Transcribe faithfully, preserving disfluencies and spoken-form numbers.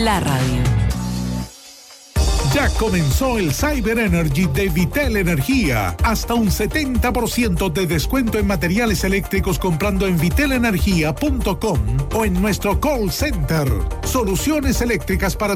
la radio. Ya comenzó el Cyber Energy de Vitel Energía. Hasta un setenta por ciento de descuento en materiales eléctricos comprando en vitel energía punto com o en nuestro call center. Soluciones eléctricas para